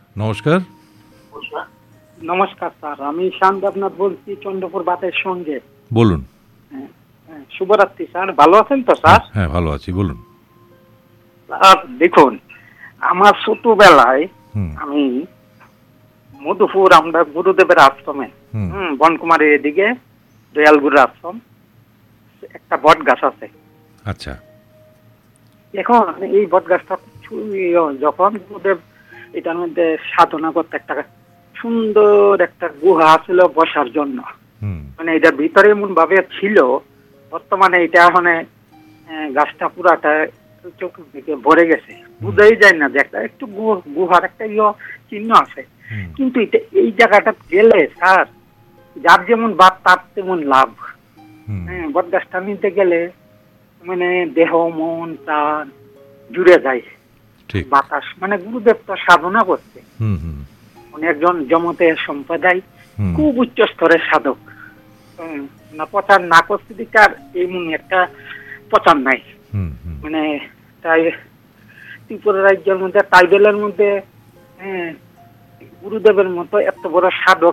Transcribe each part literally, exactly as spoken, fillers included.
নমস্কার। নমস্কার স্যার, আমি শান্ত দেবনাথ বলছি চন্দ্রপুর বাতের সঙ্গে। বলুন। শুভরাত্রি স্যার, ভালো আছেন তো স্যার? হ্যাঁ ভালো আছি, বলুন। স্যার দেখুন, আমার ছোটবেলায় আমি মধুপুর আমরা গুরুদেবের আশ্রমে হম বনকুমারীর এদিকে দয়ালগুরুর আশ্রম একটা বট গাছ আছে। আচ্ছা। এখন এই বট গাছটা যখন গুরুদেব এটার মধ্যে সাধনা করতে একটা সুন্দর একটা গুহা ছিল বসার জন্য, মানে এটার ভিতরে এমন ভাবে ছিল, বর্তমানে এটা মানে গাছটা পুরাটা চতুর্দিকে ভরে গেছে, বুঝাই যায় না যে একটা একটু গুহার একটা ইয়ে চিহ্ন আছে। কিন্তু এটা এই জায়গাটা গেলে স্যার যার যেমন বাদ তার তেমন লাভ। হ্যাঁ, বট গাছটা নিতে গেলে মানে দেহ মন প্রাণ জুড়ে যায়, বাতাস, মানে গুরুদেব তো সাধনা করছে, উনি একজন জমতের সম্প্রদায় খুব উচ্চ স্তরের সাধক। না প্রচার না করতে দিকে আর এমন একটা প্রচার নাই, মানে তাই ত্রিপুরা রাজ্যের মধ্যে টাইবেলের মধ্যে হ্যাঁ গুরুদেবের মতো এত বড় সাধক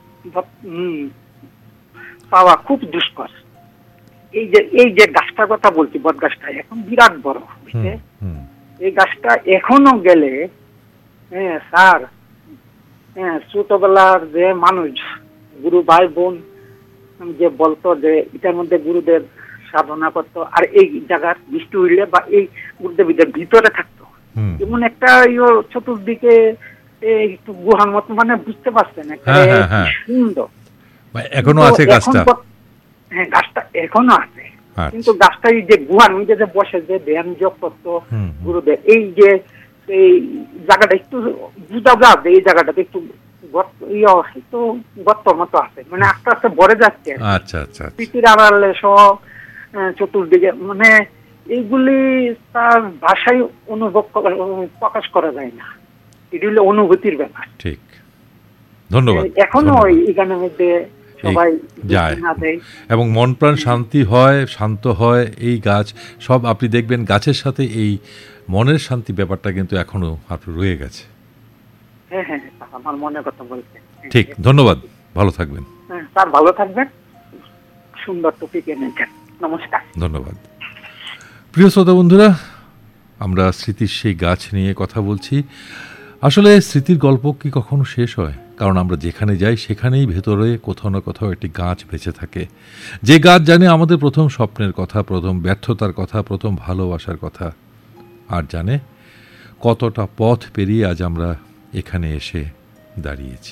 পাওয়া খুব দুষ্কর। এই যে এই যে গাছটার কথা বলছি, বট গাছটা এখন বিরাট বড় হয়েছে। এই গাছটা এখনো গেলে হ্যাঁ স্যার, হ্যাঁ ছোটবেলার যে মানুষ গুরু ভাই বোন যে বলতো যে এটার মধ্যে গুরুদেব সাধনা করতো, আর এই জায়গার বৃষ্টি উঠলে বা এই গুরুদেবীদের ভিতরে থাকতো, এমন একটা চতুর্দিকে একটু গুহার মতো, মানে বুঝতে পারছেন সুন্দর এখনো আছে গাছটা। হ্যাঁ গাছটা এখনো আছে, কিন্তু গাছটা এই যে গুহার মধ্যে যে বসে যে ধ্যান যোগ করতো গুরুদেব, এই যে এই জায়গাটা একটু বুঝা যাবে, এই জায়গাটাতে একটু একটু গর্তর মতো আছে, মানে আস্তে আস্তে ভরে যাচ্ছে। আচ্ছা আচ্ছা। পৃথিবীর আড়ালে সব চতুর্দিকে, মানে এইগুলি তার ভাষায় অনুভব প্রকাশ করা যায় না, এটি হলো অনুভূতির ব্যাপার। ঠিক, ধন্যবাদ। এখনো এই গানের মধ্যে সবাই যায় এবং মন প্রাণ শান্তি হয়, শান্ত হয় এই গাছ সব। আপনি দেখবেন গাছের সাথে এই মনের শান্তি ব্যাপারটা কিন্তু এখনো আপনার রয়ে গেছে। হ্যাঁ হ্যাঁ, আমার মনের কথা বলছেন। ঠিক, ধন্যবাদ, ভালো থাকবেন। হ্যাঁ স্যার, ভালো থাকবেন, সুন্দর টপিক এনেছেন, নমস্কার। ধন্যবাদ। প্রিয় শ্রোতা বন্ধুরা, আমরা স্মৃতির সেই গাছ নিয়ে কথা বলছি। আসলে স্মৃতির গল্প কি কখনো শেষ হয়? কারণ আমরা যেখানে যাই সেখানেই ভেতরে কোথাও না কোথাও একটি গাছ বেঁচে থাকে, যে গাছ জানে আমাদের প্রথম স্বপ্নের কথা, প্রথম ব্যর্থতার কথা, প্রথম ভালোবাসার কথা, আর জানে কতটা পথ পেরিয়ে আজ আমরা এখানে এসে দাঁড়িয়েছি।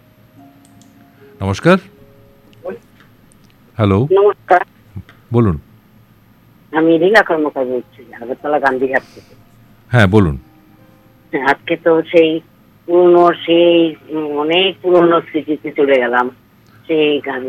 নমস্কার। হ্যালো, নমস্কার, বলুন। আমি রিনা কর্মকার বলছি, আগরতলা গান্ধীঘাট থেকে। হ্যাঁ বলুন। আজকে তো সেই পুরনো, সেই অনেক পুরনো স্মৃতিতে চলে গেলাম। সেই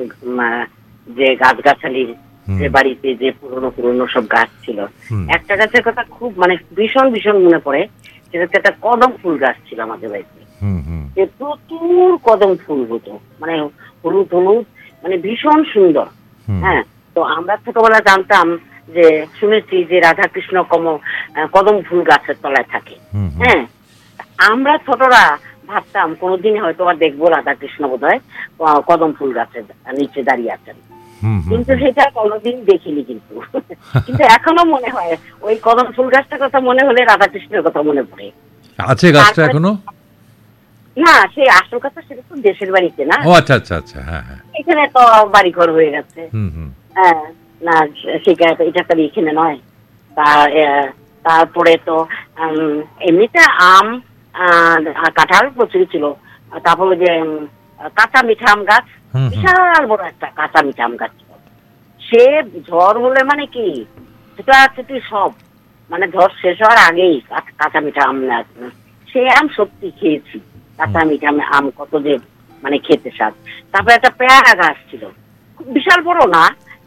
যে গাছগাছালির যে বাড়িতে যে পুরনো পুরনো সব গাছ ছিল, একটা গাছের কথা খুব মানে ভীষণ ভীষণ মনে পড়ে। সেটা হচ্ছে একটা কদম ফুল গাছ ছিল আমাদের বাড়িতে, যে প্রচুর কদম ফুল হতো, মানে হলুদ হলুদ, মানে ভীষণ সুন্দর। হ্যাঁ, তো আমরা ছোটবেলা জানতাম যে, শুনেছি যে রাধা কৃষ্ণ কম কদম ফুল গাছের তলায় থাকে। হ্যাঁ, আমরা ছোটরা ভাবতাম কোনোদিন হয়তো আর দেখবো রাধা কৃষ্ণ বোধ হয় কদম ফুল গাছের নিচে দাঁড়িয়ে আছেন, কিন্তু সেটা কোনোদিন দেখিনি। কিন্তু কিন্তু এখনো মনে হয় ওই কদম ফুল গাছটার কথা মনে হলে রাধা কৃষ্ণের কথা মনে পড়ে। আছে গাছটা এখনো? না, সেই আসল কথা সেটা তো দেশের বাড়িতে না। ও আচ্ছা আচ্ছা আচ্ছা। হ্যাঁ হ্যাঁ, এখানে তো বাড়ি ঘর হয়ে গেছে। হ্যাঁ, না সেটা এটা তো এখানে নয়। তারপরে তো এমনিতে আম কাঁঠাল প্রচুর ছিল। তারপরে যে কাঁচা মিঠা আম গাছ, বিশাল বড় একটা কাঁচা মিঠা আম গাছ ছিল। সে ঝড় হলে মানে কি সেটা সেটি সব মানে ঝড় শেষ হওয়ার আগেই কাঁচা মিঠা আম, সে আম সত্যি খেয়েছি। কাঁচা মিঠা আম কত যে মানে খেতে স্বাদ। তারপরে একটা পেয়ারা গাছ ছিল, খুব বিশাল বড় না,